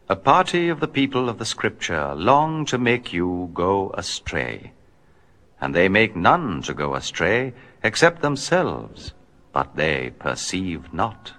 A party of the people of the Scripture long to make you go astray. And they make none to go astray except themselves, but they perceive not.